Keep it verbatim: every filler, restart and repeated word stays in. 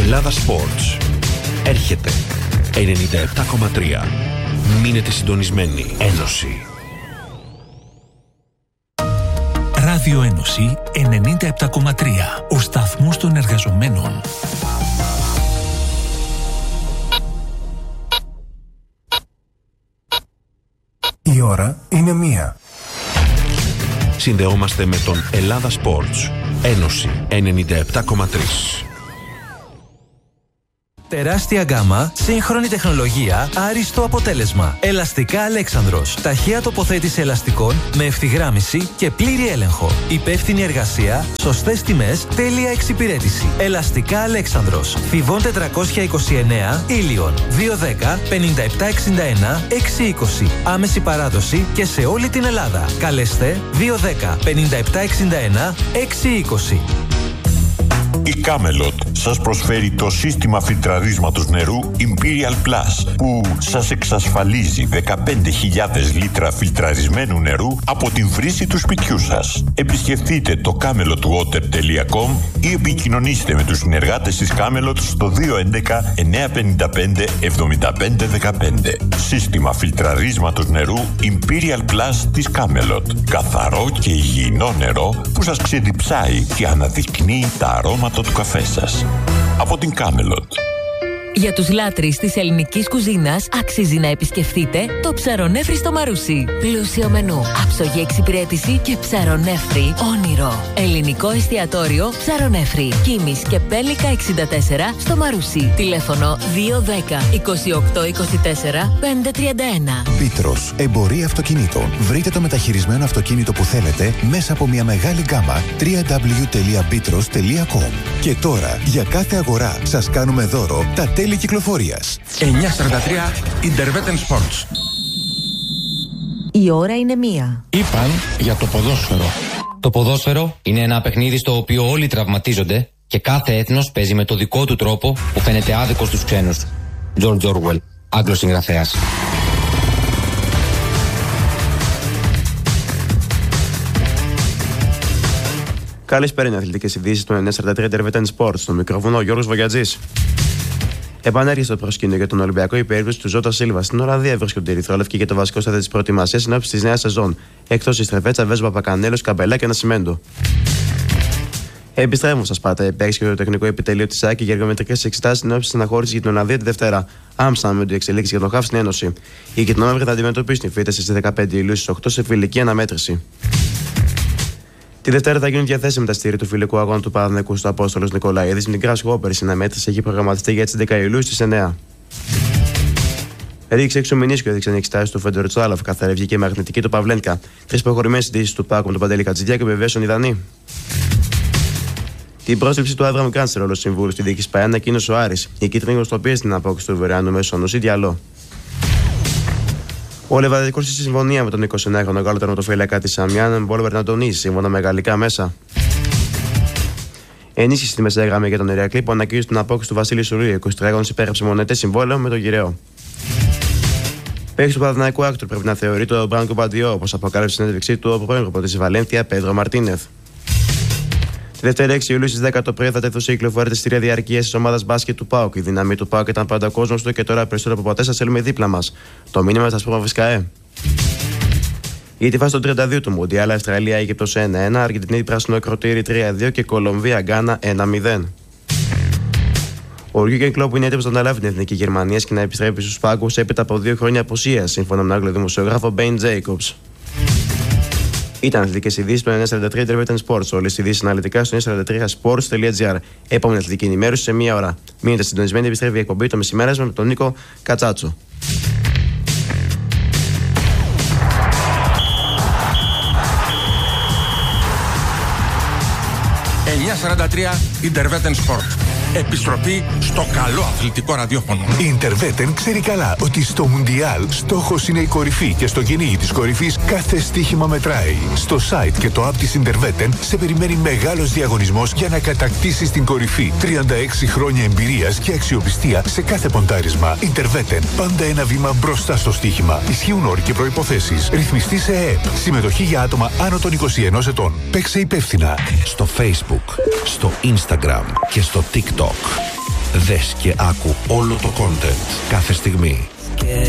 Ελλάδα Sports. Έρχεται ενενήντα επτά κόμμα τρία. Μείνετε συντονισμένοι. Ένωση. Ράδιο Ένωση ενενήντα επτά κόμμα τρία. Ο σταθμός των εργαζομένων. Η ώρα είναι μία. Συνδεόμαστε με τον Ελλάδα Sports. Ένωση ενενήντα επτά κόμμα τρία. Τεράστια γκάμα, σύγχρονη τεχνολογία, άριστο αποτέλεσμα. Ελαστικά Αλέξανδρος. Ταχεία τοποθέτηση ελαστικών με ευθυγράμμιση και πλήρη έλεγχο. Υπεύθυνη εργασία, σωστές τιμές, τέλεια εξυπηρέτηση. Ελαστικά Αλέξανδρος. Θηβών τετρακόσια είκοσι εννέα, Ήλιον. δύο δέκα πενήντα επτά εξήντα ένα εξακόσια είκοσι. Άμεση παράδοση και σε όλη την Ελλάδα. Καλέστε δύο δέκα πενήντα επτά εξήντα ένα εξακόσια είκοσι. Η Camelot σας προσφέρει το σύστημα φιλτραρίσματος νερού Imperial Plus που σας εξασφαλίζει δεκαπέντε χιλιάδες λίτρα φιλτραρισμένου νερού από την βρύση του σπιτιού σας. Επισκεφτείτε το camelot water τελεία com ή επικοινωνήστε με τους συνεργάτες της Camelot στο δύο έντεκα εννιακόσια πενήντα πέντε εβδομήντα πέντε δεκαπέντε. Σύστημα φιλτραρίσματος νερού Imperial Plus της Camelot. Καθαρό και υγιεινό νερό που σας ξεδιψάει και αναδεικνύει τα αρώματα του καφέ σας. Από την Camelot. Για τους λάτρεις της ελληνικής κουζίνας αξίζει να επισκεφτείτε το Ψαρονέφρι στο Μαρούσι. Πλούσιο μενού, άψογη εξυπηρέτηση και ψαρονέφρι όνειρο. Ελληνικό εστιατόριο Ψαρονέφρι. Κίμης και Πέλικα εξήντα τέσσερα στο Μαρούσι. Τηλέφωνο δύο δέκα είκοσι οκτώ είκοσι τέσσερα πεντακόσια τριάντα ένα. Πίτρος, εμπορία αυτοκινήτων. Βρείτε το μεταχειρισμένο αυτοκίνητο που θέλετε μέσα από μια μεγάλη γκάμα double-u double-u double-u τελεία πίτρος τελεία com. Και τώρα, για κάθε αγορά σας κάνουμε δώρο τα τέλη κυκλοφορίας. εννιακόσια σαράντα τρία Intervetten Sports. Η ώρα είναι μία. Είπαν για το ποδόσφαιρο. Το ποδόσφαιρο είναι ένα παιχνίδι στο οποίο όλοι τραυματίζονται και κάθε έθνος παίζει με το δικό του τρόπο που φαίνεται άδικο στους ξένους. George Orwell, Άγγλος συγγραφέας. Καλησπέρα, είναι αθλητικές ειδήσεις του εννιακόσια σαράντα τρία Intervetten Sports. Στο μικρόφωνο ο Γιώργος Βογιατζής. Επανέρχεται στο προσκήνιο για τον Ολυμπιακό η περίπτωση του Ζώτα Σίλβα. Στην Ολλανδία βρίσκονται οι ερυθρόλευκοι για το βασικό στάδιο τη προετοιμασίας συνόψη τη νέα σεζόν. Εκτός η Στρεφέτσα, Βέσβα, Παπακανέλος, Καμπελά και Νασιμέντο. Επιστρέφουμε στα Σπάρτα. Πέρυσι και το τεχνικό επιτελείο τη ΣΑΚ για εργομετρικές εξετάσεις συνόψη τη αναχώρηση για την Ολλανδία τη Δευτέρα. Άμψαν με το εξελίξει για τον ΧΑΒ στην Ένωση. Οι Κιτνόμαυροι θα αντιμετωπίσουν τη φύταση στις δεκαπέντε Ιουλίου στις οκτώ σε φιλική αναμέτρηση. Τη Δευτέρα θα γίνουν διαθέσιμα τα στήρια του φιλικού αγώνα του Παναθηναϊκού στο Απόστολος Νικολαίδης με την Grasshopper. Η συναμέτρηση έχει προγραμματιστεί για τις έντεκα Ιουλίου στις εννέα. Ρίξε έξω μηνύσκιο έδειξαν οι εξετάσεις του Φέντερ Τσάλαφ, καθαρά βγήκε με αρνητική του Παυλένκα. Τρεις προχωρημένες ειδήσεις του Πάκου με τον Παντελή Κατζηδιά και βεβαίωσαν οι Δανείοι. Την πρόσληψη του Άβραμ Γκάνστερ ως συμβούλου στη διοίκηση ΠΑΕ ανακοίνωσε ο Άρης. Η κίτρινη γνωστοποίησε την απόκριση του Βερεάνου μέσω Νοσί Διαλό. Ο Λεβαδικός στη συμφωνία με τον εικοσιεννιάχρονο Γάλλο τερματοφύλακα της Αμιάν Μπόλβερ να τονίσει σύμφωνα με γαλλικά μέσα. Ενίσχυση στη μεσαία γραμμή για τον Ηρακλή που ανακοίνωσε την απόκριση του Βασίλη Σουρίου. είκοσι τρία υπέγραψε μονετές συμβόλαιο με τον Γυραιό. Παίκτης του Παναθηναϊκού Άκτορ πρέπει να θεωρεί το Μπράνκο Μπαντιό, όπως αποκάλυψε στην συνέντευξή του ο πρώην προπονητής της Βαλένθια Πέντρο Μαρτίνεθ. Τη Δευτέρα έξι Ιουλίου στις δέκα το πρωί θα τεθούν σε κυκλοφορία εισιτήρια διαρκείας της ομάδας μπάσκετ του ΠΑΟΚ. Η δύναμη του ΠΑΟΚ ήταν πάντα κόσμος του και τώρα περισσότερο από ποτέ σας θέλουμε δίπλα μας. Το μήνυμα σας πούμε ΒΣΚΑΕ. Για τη φάση των τριάντα δύο του Μουντιάλ, Αυστραλία Αίγυπτος ένα ένα, Αργεντινή Πράσινο Ακροτήρι τρία δύο και Κολομβία Γκάνα ένα μηδέν. Ο Γιούγκεν Κλόπ είναι έτοιμος να αναλάβει την εθνική Γερμανία και να επιστρέψει στους πάγκους έπειτα από δύο χρόνια απουσίας, σύμφωνα με τον Άγγλο δημοσιογράφο Μπέιν Τζέικομπς. Ήταν αθλητικές ειδήσεις του εννιακόσια σαράντα τρία Intervetten Sports. Όλες οι ειδήσεις αναλυτικά στο εννιακόσια σαράντα τρία sports τελεία gr. Επόμενη αθλητική ενημέρωση σε μία ώρα. Μείνετε συντονισμένοι, επιστρέφει η εκπομπή το μεσημέρασμα με τον Νίκο Κατσάτσο. εννιακόσια σαράντα τρία Intervetten Sports. Επιστροφή στο καλό αθλητικό ραδιόφωνο. Η Intervetten ξέρει καλά ότι στο Μουντιάλ στόχος είναι η κορυφή και στο κυνήγι της κορυφής κάθε στοίχημα μετράει. Στο site και το app της Intervetten σε περιμένει μεγάλος διαγωνισμός για να κατακτήσεις την κορυφή. τριάντα έξι χρόνια εμπειρίας και αξιοπιστία σε κάθε ποντάρισμα. Intervetten. Πάντα ένα βήμα μπροστά στο στοίχημα. Ισχύουν όροι και προϋποθέσεις. Ρυθμιστή σε ΕΕΠ. Συμμετοχή για άτομα άνω των είκοσι ενός ετών. Παίξε υπεύθυνα. Στο Facebook, στο Instagram και στο TikTok. Δες και άκου όλο το content κάθε στιγμή.